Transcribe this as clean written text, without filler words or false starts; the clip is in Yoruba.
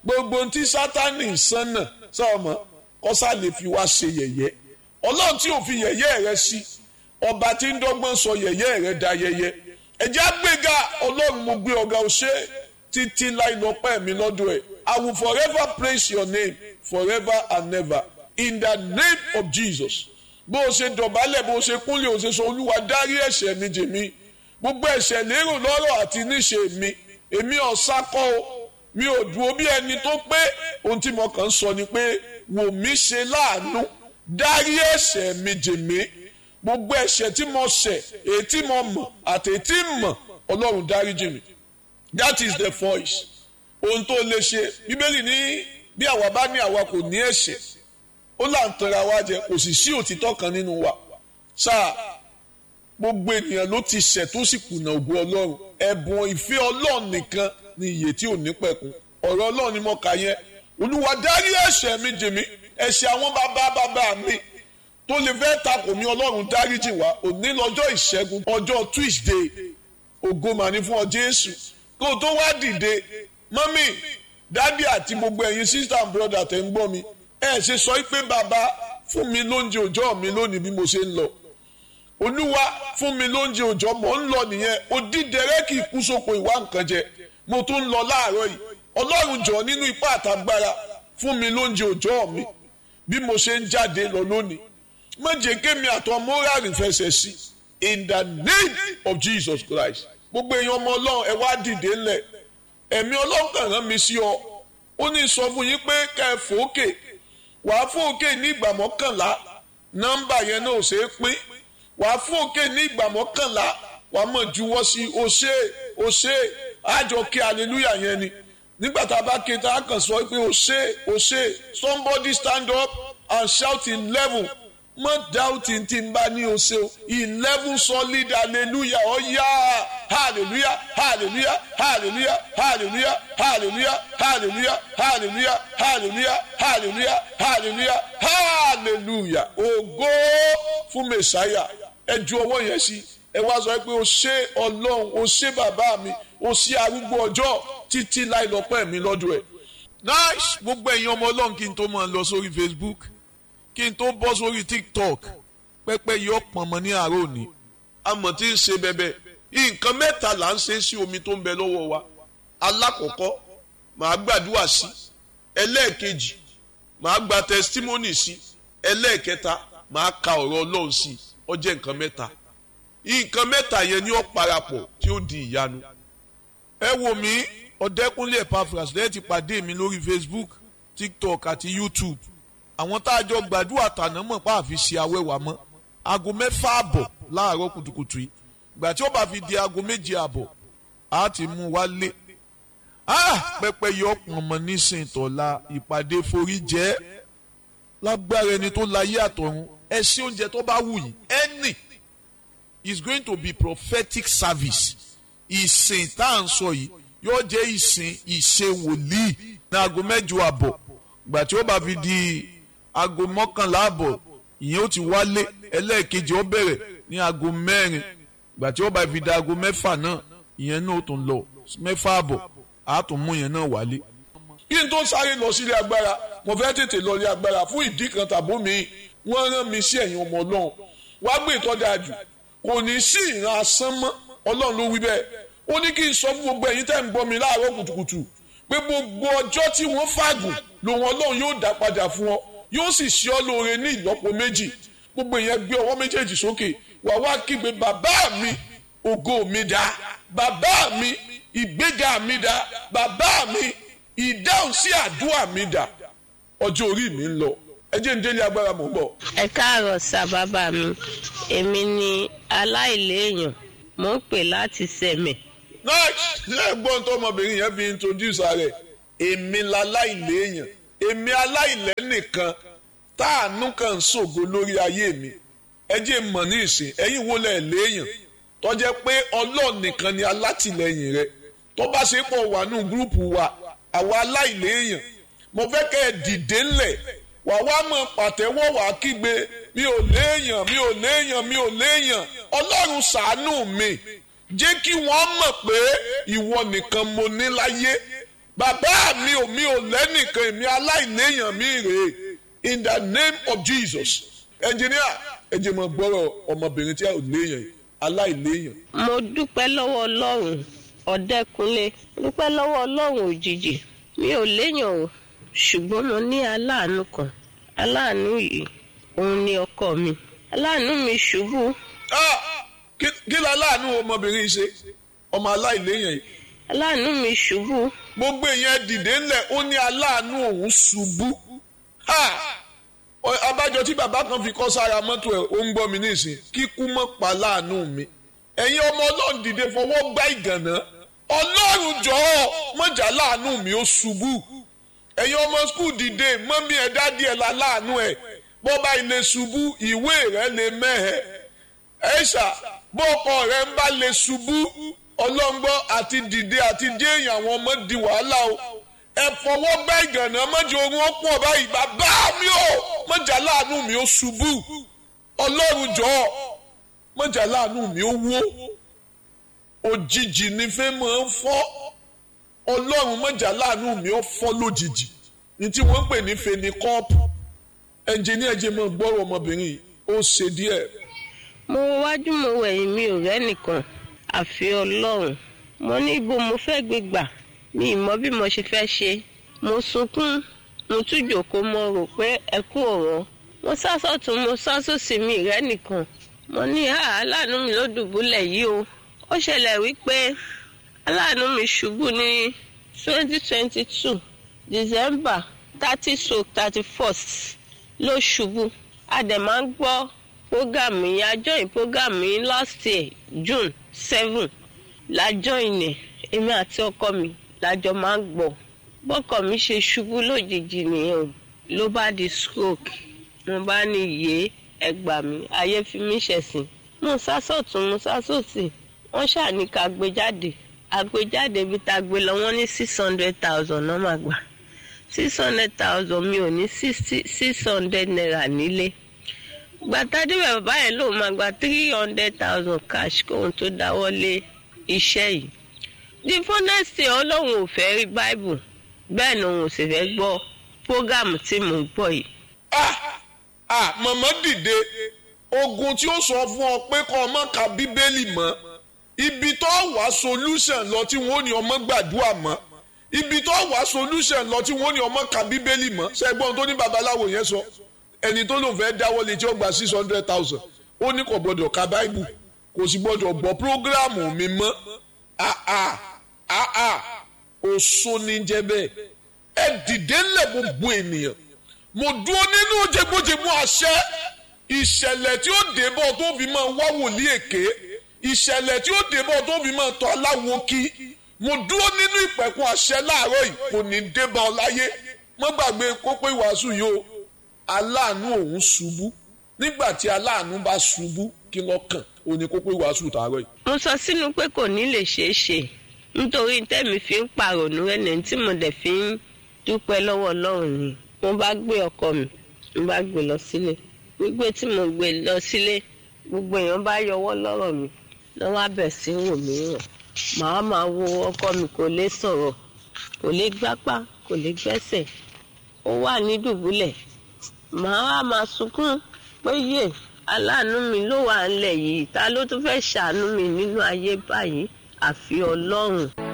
gbogbo tí sátánì ń sánà sọ́ọ̀mọ́ kọ́sá lè fi wá ṣe yẹ̀yẹ́ ọlọ́run tí ò fi yẹ̀yẹ́ rẹ sí ọba tí ń dọ́gbọ́n sọ yẹ̀yẹ́ rẹ da yẹ̀yẹ́ ẹ̀jẹ̀ àgbéga ọlọ́run mo gbé ọ̀gá ọ̀ṣẹ́ títí láì lọ́pẹ́ mi lọ́dọ̀ ẹ̀ I will forever praise your name forever and never in the name of Jesus bó o ṣe dọ̀bálẹ̀ bó o ṣe kúnlẹ̀ o ṣe sọ olúwa dárí ẹ̀ṣẹ̀ mi jì mí gbogbo ẹ̀ṣẹ̀ lérò lọ́rọ̀ àti níṣe mi èmi ọ̀sákọ́ o mi ò dúró bí ẹni tó pé ohun tí mo kàn ń sọ ni pé wò mí ṣe láàánú dárí ẹ̀ṣẹ̀ mi jì mí gbogbo ẹ̀ṣẹ̀ tí mo ṣẹ̀ èyí tí mo mọ̀ àti èyí tí mọ̀ ọlọ́run dárí jì mí that is the voice ohun tó lè ṣe bíbélì ní bí àwa bá ní àwa kò ní ẹ̀ṣẹ̀ ó là ń tanra wa jẹ kò sì sí òtítọ́ kan nínú wa sáà gbogbo ènìyàn ló ti ṣẹ̀ tó sì kùnà ògo ọlọ́run ẹ̀bùn ìfẹ́ ọlọ́run nìkan ni ìyè tí ò ní pẹ̀kun ọ̀rọ̀ ọlọ́run ni mo kà yẹn olúwa dárí ẹ̀ṣẹ̀ mi jì mí ẹ̀ṣẹ̀ àwọn bàbá mi tó lè fẹ́ takò mí ọlọ́run dáríjì wá òní lọ́jọ́ ìṣẹ́gun ọjọ́ Tuesday ògo mà ní fún ọ Jésù kó o tó wá dìde mọ́mì dádì àti gbogbo ẹ̀yin sister and brother tẹ̀ ń gbọ́ mi ẹ ṣe sọ pé bàbá fún mi lóúnjẹ òòjọ́ mi lónìí bí mo ṣe ń lọ olúwa fún mi lóúnjẹ òòjọ́ mò ń lọ nìyẹn odídẹrẹ́ kì í kú sóko ìwà nǹkan jẹ mo tún ń lọ láàárọ̀ yìí ọlọ́run jọ̀ọ́ nínú ipá àtàgbára fún mi lóúnjẹ òòjọ́ mi bí mo ṣe ń jáde lọ lónìí má jẹ́ kémi àtọ́ móràlì fẹsẹ̀ sí in the name of Jesus Christ gbogbo èèyàn ọmọ ọlọ́run ẹ wá dìde ńlẹ̀ ẹ̀mí ọlọ́run kàn rán mi sí ọ ó ní sọ fún yín pé kẹ́ ẹ fòókè wàá fòókè ní ìgbà mọ́kànlá nọ́mbà yẹn náà ò ṣeé pín wàá fòókè ní ìgbà mọ́kànlá wàá mọ̀ juwọ́ sí o ṣe àjọ kí hallelujah yẹn ni nígbà tá a bá ké tá a kàn sọ pé o ṣe somebody stand up and shout 11 mọ doubting tí n bá ní o ṣe o 11 solid hallelujah ọ̀yá hallelujah hallelujah hallelujah hallelujah hallelujah hallelujah hallelujah hallelujah hallelujah hallelujah hallelujah ògo fún mẹsàáyà ẹ ju ọwọ́ yẹn sí ẹ wá sọ pé o ṣe ọlọ́run o ṣe bàbá mi o ṣe arúgbó ọjọ́ títí láì lọ́pẹ́ mi lọ́dọ̀ ẹ̀. nice gbogbo ẹ̀yin ọmọ ọlọ́run kí n tó máa lọ sórí Facebook kí n tó bọ́ sórí TikTok pẹ́pẹ́ yọ pọ̀nmọ́ ní àárọ̀ òní àmọ́ tí ń ṣe bẹ́bẹ́ nǹkan mẹ́ta là ń ṣe sí omi tó ń bẹ lọ́wọ́ wa alákọ̀ọ́kọ́ màá gbàdúrà sí ẹlẹ́ẹ̀kejì màá gba testimony sí ẹlẹ́ẹ̀kẹta màá ka ọ̀rọ̀ ọlọ́run sí ó jẹ́ nǹkan mẹ́ta yẹn ni ó parapọ̀ tí ó di ìyanu ẹ wò mí Ọ̀dẹ́kúnlé Epaphras lẹ́yìn ti pàdé mi lórí Facebook TikTok àti YouTube àwọn tá a jọ gbàdúrà tàná mọ̀ pa àfi ṣe awẹ́wà mọ́ aago 6:30 láàárọ̀ kùtùkùtù yìí ìgbà tí ó bá fi di aago 7:30 a ti mú wálé pẹpẹ yọ pọnmọ nísìnyí tọ́la ìpàdé forí jẹ́ lágbára ẹni tó láyé àtọ̀run ẹ ṣe oúnjẹ tó bá wù yìí ẹnì is going to be prophetic service ìsìn tá à ń sọ yìí yóò jẹ́ ìsìn ìṣe wòlíì ní aago 8:30 ìgbà tí ó bá fi di aago 11:30 ìyẹn ó ti wálé ẹlẹ́ẹ̀kejì ó bẹ̀rẹ̀ ní aago 4 ìgbà tí ó bá fi di aago 6 náà ìyẹn náà ó tún lọ 6:30 á tún mú ìyẹn náà wálé. kí n tó sáré lọ sílé agbára mo fẹ́ tètè lọ ilé agbára fún ìdí kan tàbó mi wọ́n rán mi sí ẹ̀yin ọmọ ọlọ́run wá gbé ìtọ́jà jù kò ní sí ìran asán mọ́ ọlọ́run ló wí bẹ́ẹ̀ ó ní kí n sọ fún gbogbo ẹ̀yin tẹ́ ń gbọ́ mi láàárọ̀ kùtùkùtù pé gbogbo ọjọ́ tí wọ́n fàgùn lòun ọlọ́run yóò dá padà fún ọ yóò sì ṣe ọ́ lóore ní ìlọ́po méjì gbogbo ìyẹn gbé ọwọ́ méjèèjì sókè wà wá kígbe bàbá mi ògo mi dá bàbá mi ìgbéga mi dá bàbá mi ìdáhùn sí àdúrà mi dá ọjọ́ orí mi ń lọ ẹ jẹ́ ń délé agbára mò ń bọ̀. ẹ káàárọ̀ sá bàbá mi èmi ni aláìléèyàn mò ń pè láti sẹ̀mẹ̀. náà gbọ́n tó ọmọbìnrin yẹn fi introduce rẹ̀ èmi láláìléèyàn èmi aláìlẹ́ nìkan táànú kan ń ṣògo lórí ayé mi ẹ jẹ́ mọ̀ ní ìsìn ẹ̀yin wo lẹ̀ léèyàn tó jẹ́ pé Ọlọ́run nìkan ni alátìlẹ́yìn rẹ tó bá ṣe pọ̀ wà nù gúrùpù wa àwa aláìléèyàn mo fẹ́ kẹ́ ẹ dìde ńlẹ̀ wà wá mọ̀ pàtẹ́wọ́ wà kígbe mi ò léèyàn mi ò léèyàn mi ò léèyàn Ọlọ́run ṣàánú mi jẹ́ kí wọ́n mọ̀ pé ìwọ nìkan mo ní láyé bàbá mi ò lẹ́nìkan, èmi aláìléèyàn mi rèé, in the name of Jesus. Engineer, ẹ jẹ́ mọ́ gbọ́rọ̀ ọmọbìnrin tí a ò léèyàn yìí, aláìléèyàn. mo dúpẹ́ lọ́wọ́ ọlọ́run ọ̀dẹ́kunlé, dúpẹ́ lọ́wọ́ ọlọ́run òjijì. Mi ò léèyàn o, ṣùgbọ́n mo ní aláàánú kan. Aláàánú yìí òun ni ọkọ mi. Aláàánú mi ṣubú. Kí la láàánú ọmọbìnrin ṣe? Ọmọ aláìléèyàn yìí. Aláàánú mi ṣubú. Gbogbo èèyàn dìde ńlẹ̀, ó ní aláàánú òun ṣubú. Abájọ tí bàbá kan fi kọ́ sára mọ́tò ẹ̀, ó ń gbọ́ mi nísìn, kíkú mọ́ pa láàánú mi. Ẹ̀yin ọmọ Ọlọ́run dìde fọwọ́ gbá ìgànná. Ọlọ́run jọ̀ọ́ mọ̀jà láàánú mi ó ṣubú. Ẹ̀yin ọmọ skul dìde, mọ́mí ẹ̀ dádì ẹ̀ la láàánú ẹ̀. Bọ́ba ilé ṣubú, ìwé rẹ̀ lè mẹ́hẹ̀. Ẹ̀ṣà bọ́ọ̀kọ rẹ̀ ń bá lè ṣubú, ọlọ́ngbọ́ àti dìde àti dé èèyàn àwọn ọmọ di wàhálà o. Ẹ fọwọ́ gbá ìgànná, mọ́jà oorun ọ̀pọ̀ báyìí, bàbá mi ò mọ̀jà láàánú mi ó ṣubú. Ọlọ́run jọ̀ọ́ mọ̀jà láàánú mi ó wó. Òjijì ni fẹ́ máa ń fọ́. Ọlọ́run mọ̀jà láàánú mi ó fọ́ lójijì. Ní tí wọ́n ń pè ní fenikọ́ọ̀pù. Ẹnjìníà jẹ́ mọ́ gbọ́rọ̀ ọmọbìnrin yìí, ó ṣe díẹ̀. Mo wájú mo wẹ̀yìn, mi ò rẹ́nìkan àfi ọlọ́run. Mo ní ibo mo fẹ́ gbé gbà, mi ì mọ bí mo ṣe fẹ́ ṣe. Mo sunkún, mo tún jókòó, mo rò pé ẹkún ọ̀rọ̀. Mo sá sọ́tún, mo sá sósì, mi ì rẹ́nìkan. Mo ní aláàánú mi ló dùbúlẹ̀ yìí o. Ó ṣẹlẹ̀ wípé aláàánú mi ṣubú ní 2022 December 30-31 ló ṣubú. A dẹ̀ máa ń gbọ́ program yìí, a join program yìí last year June 7 la join ẹ̀, èmi àti ọkọ mi lájọ máa ń gbọ́. Bọ́kọ mi ṣe ṣubú lójijì nìyẹn o, ló bá di stroke. Mo bá ní yé ẹgbà mi, ayé fi mí ṣẹ̀sín. Mo sá sọ́tún, mo sá sósì. Wọ́n ṣàní ká gbé jáde. Àgbéjáde bí ta gbé lọ, wọ́n ní 600,000 náà máa gbà. 600,000 mi ò ní 600 naira nílé. Gbàtàdé bàbá yẹn ló máa gba 300,000 cash kóhun tó dáwọ́ lé iṣẹ́ yìí. The funnest thing, Ọlọ́run ò fẹ́ rí Bible, bẹ́ẹ̀ ni òun ò sì fẹ́ gbọ́ program tí mò ń gbọ́ yìí. Màmá dìde, ogun tí ó sọ fún ọ pé kọ́ ọmọ ka Bíbélì mọ́, ibi tó wá solution lọ tí wọ́n ní ọmọ gbàdúrà mọ́, ibi tó wá solution lọ tí wọ́n ní ọmọ ka Bíbélì mọ́. Ṣẹ́gbọ́n tó ní babaláwo yẹn sọ, ẹni tó lòun fẹ́ dáwọ́ lé tí ó gba 600,000, ó ní kò gbọ́dọ̀ ka Bible, kò sì gbọ́dọ̀ gbọ́ prógráàmù mi mọ́. Oṣó ní jẹ́ bẹ́ẹ̀. Ẹ dìde ńlẹ̀ gbogbo ènìyàn. Mo dúró nínú jẹgbójẹgbó àṣẹ. Ìṣẹ̀lẹ̀ tí ó débọ̀ tó fi máa wá wòlíì èké, ìṣẹ̀lẹ̀ tí ó débọ̀ tó fi máa tọ́ aláwo kí. Mo dúró nínú ìpẹ̀kun àṣẹ láàárọ̀ yìí, kò ní débọ̀ ọ láyé. Má gbàgbé kókó ìwàásù yìí o. Aláàánú òun ṣubú. Nígbà tí aláàánú bá ṣubú, kí lọ́kàn ó ní kókó ìwàásù tààrọ̀ yìí. Mo sọ sínú pé kò ní lè ṣeé ṣe nítorí tẹ́mi fi ń pàrònú ẹni tí mo dẹ̀ fi ń dúpẹ́ lọ́wọ́ Ọlọ́run ni. Mo bá gbé ọkọ mi, mo bá gbé lọ sílé. Gbígbé tí mo gbé lọ sílé, gbogbo èèyàn bá yọwọ́ lọ́rọ̀ mi, lọ́wọ́ abẹ̀ sí wò mí ràn. Màá máa wo ọkọ mi, kò lè sọ̀rọ̀, kò lè gbápá, kò lè gbẹ́sẹ̀. Ó wà ní dùbúlẹ̀. Màá wá máa sunkún pé yé aláàánú mi ló wà ńlẹ̀ yìí, ta ló tún fẹ́ ṣàánú mi nínú ayé báyìí àfi Ọlọ́run.